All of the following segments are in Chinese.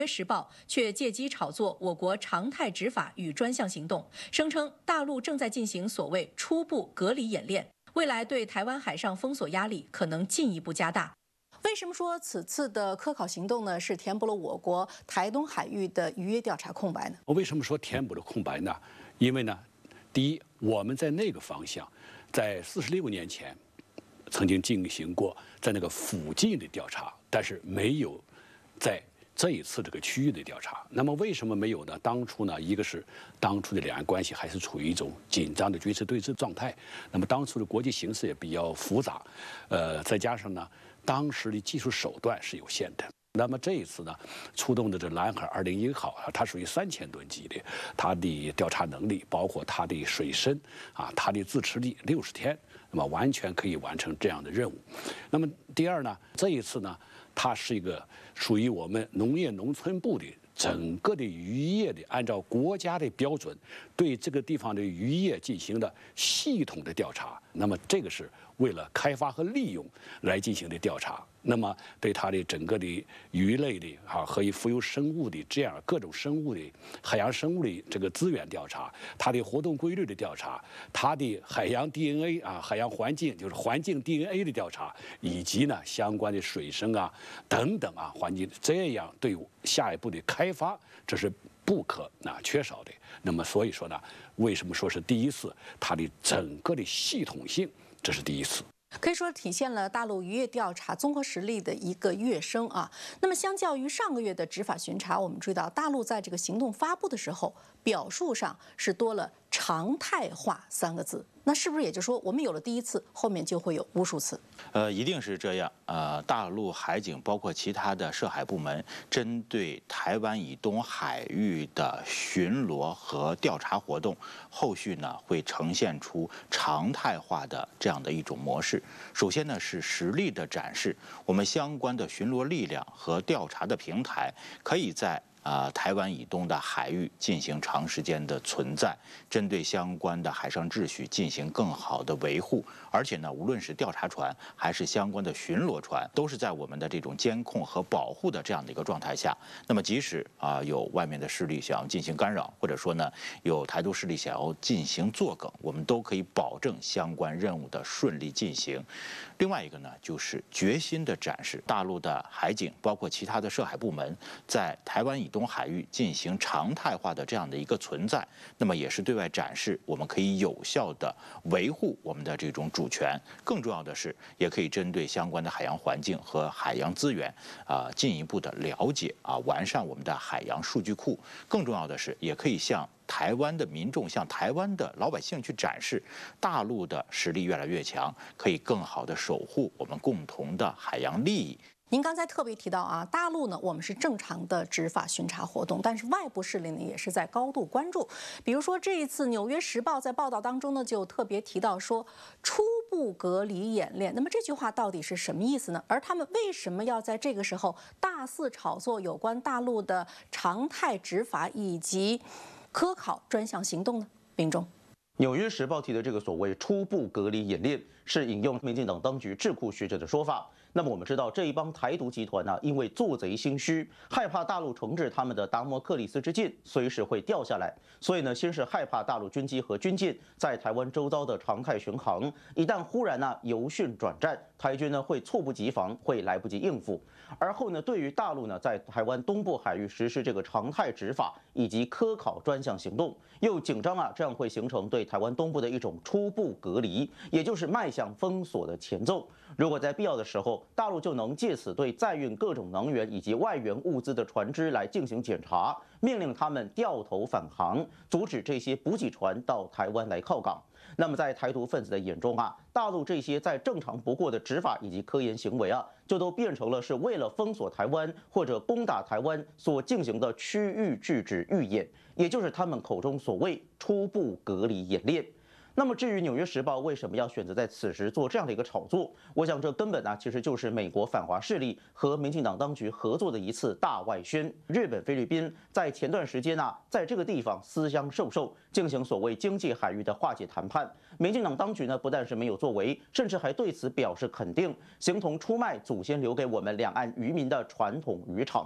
时报却借机炒作我国常态执法与专项行动，声称大陆正在进行所谓初步隔离演练，未来对台湾海上封锁压力可能进一步加大。为什么说此次的科考行动呢是填补了我国台东海域的渔业调查空白呢？ 我为什么说填补了空白呢？因为呢，第一，我们在那个方向，在46年前曾经进行过在那个附近的调查，但是没有在这一次这个区域的调查。那么为什么没有呢？当初呢，一个是当初的两岸关系还是处于一种紧张的军事对峙状态，那么当初的国际形势也比较复杂，再加上呢，当时的技术手段是有限的。那么这一次呢，出动的这蓝海201号啊，它属于3000吨级的，它的调查能力，包括它的水深啊，它的自持力60天，那么完全可以完成这样的任务。那么第二呢，这一次呢，它是一个属于我们农业农村部的整个的渔业的，按照国家的标准，对这个地方的渔业进行的系统的调查。那么这个是为了开发和利用来进行的调查。那么对它的整个的鱼类的和浮游生物的这样各种生物的海洋生物的这个资源调查，它的活动规律的调查，它的海洋 DNA 海洋环境就是环境 DNA 的调查，以及呢相关的水生等等环境，这样对下一步的开发这是不可缺少的。那么所以说呢，为什么说是第一次？它的整个的系统性，这是第一次。 可以说体现了大陆渔业调查综合实力的一个跃升啊。那么相较于上个月的执法巡查，我们注意到大陆在这个行动发布的时候，表述上是多了常态化3个字。那是不是也就是说，我们有了第一次，后面就会有无数次？ 一定是这样。大陆海警包括其他的涉海部门，针对台湾以东海域的巡逻和调查活动，后续呢会呈现出常态化的这样的一种模式。首先呢是实力的展示，我们相关的巡逻力量和调查的平台可以在台湾以东的海域进行长时间的存在，针对相关的海上秩序进行更好的维护。而且呢，无论是调查船还是相关的巡逻船，都是在我们的这种监控和保护的这样的一个状态下。那么，即使有外面的势力想要进行干扰，或者说呢有台独势力想要进行作梗，我们都可以保证相关任务的顺利进行。另外一个呢，就是决心的展示，大陆的海警包括其他的涉海部门在台湾以东海域进行常态化的这样的一个存在，那么也是对外展示我们可以有效的维护我们的这种主权。更重要的是，也可以针对相关的海洋环境和海洋资源进一步的了解完善我们的海洋数据库。更重要的是，也可以向台湾的民众、向台湾的老百姓去展示，大陆的实力越来越强，可以更好的守护我们共同的海洋利益。 您刚才特别提到大陆呢，我们是正常的执法巡查活动，但是外部势力呢也是在高度关注。比如说这一次《纽约时报》在报道当中呢，就特别提到说初步隔离演练。那么这句话到底是什么意思呢？而他们为什么要在这个时候大肆炒作有关大陆的常态执法以及科考专项行动呢？秉忠。 纽约时报提的这个所谓初步隔离演练，是引用民进党当局智库学者的说法。那么我们知道，这一帮台独集团呢，因为做贼心虚，害怕大陆重置他们的达摩克里斯之剑随时会掉下来，所以呢，先是害怕大陆军机和军舰在台湾周遭的常态巡航，一旦忽然由训转战，台军呢会猝不及防，会来不及应付。而后呢，对于大陆呢在台湾东部海域实施这个常态执法以及科考专项行动，又紧张这样会形成对台湾东部的一种初步隔离，也就是迈向封锁的前奏。如果在必要的时候，大陆就能借此对载运各种能源以及外援物资的船只来进行检查，命令他们掉头返航，阻止这些补给船到台湾来靠港。那么在台独分子的眼中大陆这些再正常不过的执法以及科研行为就都变成了是为了封锁台湾或者攻打台湾所进行的区域拒止预演，也就是他们口中所谓初步隔离演练。那么至于《纽约时报》为什么要选择在此时做这样的一个炒作，我想这根本其实就是美国反华势力和民进党当局合作的一次大外宣。日本、菲律宾在前段时间在这个地方私相授受，进行所谓经济海域的化解谈判。民进党当局不但是没有作为，甚至还对此表示肯定，形同出卖祖先留给我们两岸渔民的传统渔场。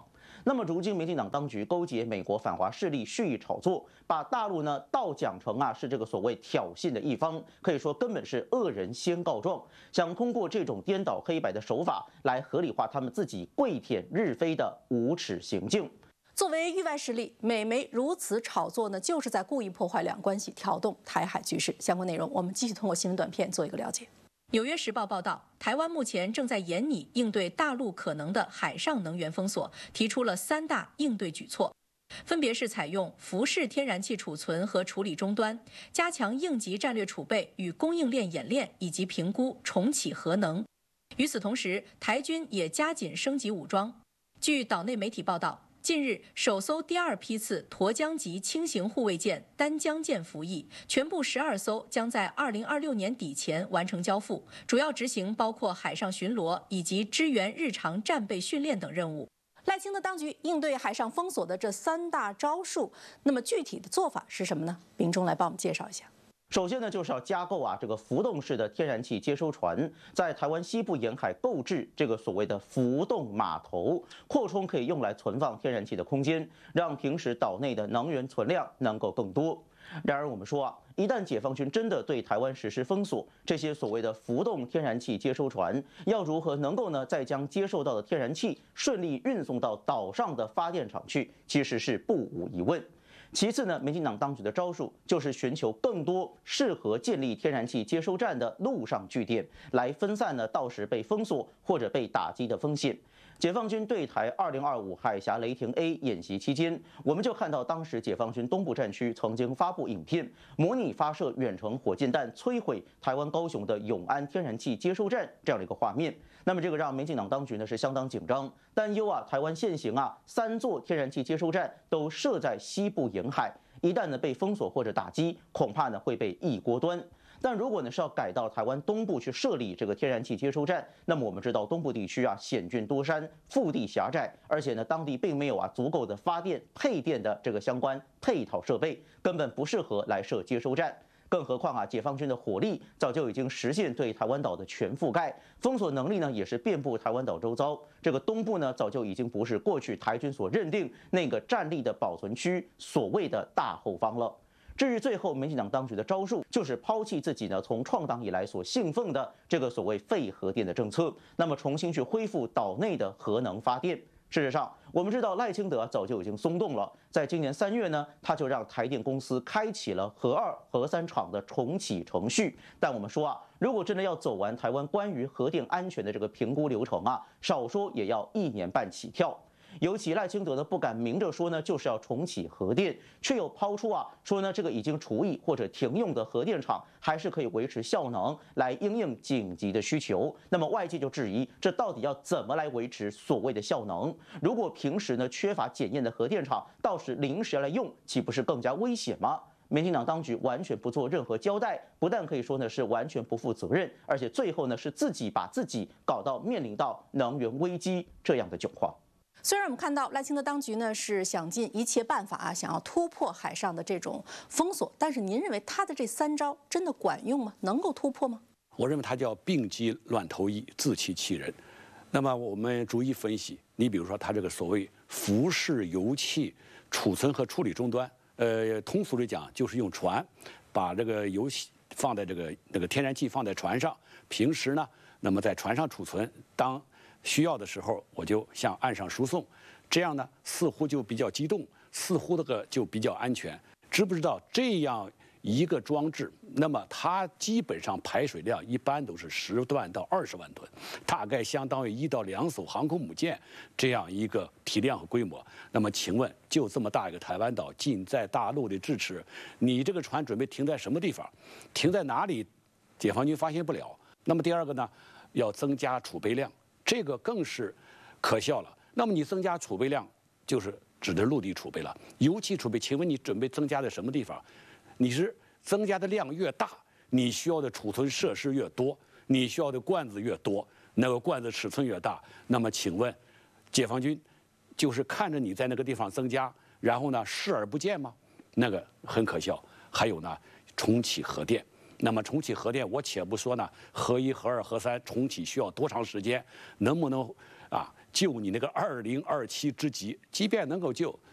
那么如今民进党当局勾结美国反华势力蓄意炒作，把大陆呢倒讲成是这个所谓挑衅的一方，可以说根本是恶人先告状，想通过这种颠倒黑白的手法来合理化他们自己跪舔日非的无耻行径。 作为域外势力，美媒如此炒作呢，就是在故意破坏两岸关系，挑动台海局势。相关内容，我们继续通过新闻短片做一个了解。《纽约时报》报道，台湾目前正在研拟应对大陆可能的海上能源封锁，提出了3大应对举措，分别是采用浮式天然气储存和处理终端，加强应急战略储备与供应链演练，以及评估重启核能。与此同时，台军也加紧升级武装。据岛内媒体报道，近日，首艘第2批次沱江级轻型护卫舰丹江舰服役，全部12艘将在2026年底前完成交付，主要执行包括海上巡逻以及支援日常战备训练等任务。赖清德当局应对海上封锁的这3大招数，那么具体的做法是什么呢？秉忠来帮我们介绍一下。 首先呢，就是要加购这个浮动式的天然气接收船，在台湾西部沿海购置这个所谓的浮动码头，扩充可以用来存放天然气的空间，让平时岛内的能源存量能够更多。然而我们说一旦解放军真的对台湾实施封锁，这些所谓的浮动天然气接收船要如何能够呢再将接受到的天然气顺利运送到岛上的发电厂去，其实是不无疑问。其次呢，民进党当局的招数就是寻求更多适合建立天然气接收站的陆上据点，来分散呢到时被封锁或者被打击的风险。解放军对台2025海峡雷霆 A 演习期间，我们就看到当时解放军东部战区曾经发布影片，模拟发射远程火箭弹摧毁台湾高雄的永安天然气接收站这样的一个画面。那么这个让民进党当局呢是相当紧张，担忧台湾现行3座天然气接收站都设在西部沿海，一旦呢被封锁或者打击，恐怕呢会被一锅端。但如果呢是要改到台湾东部去设立这个天然气接收站，那么我们知道东部地区险峻多山，腹地狭窄，而且呢当地并没有足够的发电配电的这个相关配套设备，根本不适合来设接收站。更何况解放军的火力早就已经实现对台湾岛的全覆盖，封锁能力呢也是遍布台湾岛周遭。这个东部呢早就已经不是过去台军所认定那个战力的保存区，所谓的大后方了。至于最后民进党当局的招数，就是抛弃自己呢从创党以来所信奉的这个所谓废核电的政策，那么重新去恢复岛内的核能发电。事实上，我们知道赖清德早就已经松动了，在今年3月呢，他就让台电公司开启了核2、核3厂的重启程序。但我们说如果真的要走完台湾关于核电安全的这个评估流程少说也要1年半起跳。尤其赖清德呢不敢明着说呢就是要重启核电，却又抛出说呢这个已经除役或者停用的核电厂还是可以维持效能，来因应紧急的需求。那么外界就质疑，这到底要怎么来维持所谓的效能？如果平时呢缺乏检验的核电厂，到时临时来用，岂不是更加危险吗？民进党当局完全不做任何交代，不但可以说呢是完全不负责任，而且最后呢是自己把自己搞到面临到能源危机这样的窘况。 虽然我们看到赖清德当局呢是想尽一切办法想要突破海上的这种封锁，但是您认为他的这3招真的管用吗？能够突破吗？ 我认为他叫病机乱投医，自欺欺人。那么我们逐一分析，你比如说他这个所谓浮式油气储存和处理终端，通俗的讲就是用船把这个油气放在那个天然气放在船上，平时呢，那么在船上储存，当需要的时候我就向岸上输送，这样呢似乎就比较机动，似乎就比较安全。知不知道这样一个装置，那么它基本上排水量一般都是10万到20万吨，大概相当于1到2艘航空母舰这样一个体量和规模。那么请问，就这么大一个台湾岛，近在大陆的咫尺，你这个船准备停在什么地方？停在哪里？解放军发现不了。那么第二个呢，要增加储备量。这个更是可笑了。那么你增加储备量，就是指的陆地储备了。油气储备，请问你准备增加在什么地方？你是增加的量越大，你需要的储存设施越多，你需要的罐子越多，那个罐子尺寸越大。那么请问，解放军就是看着你在那个地方增加，然后呢视而不见吗？那个很可笑。还有呢，重启核电。那么重启核电，我且不说呢，核1、核2、核3重启需要多长时间，能不能救你那个2027之急，即便能够救，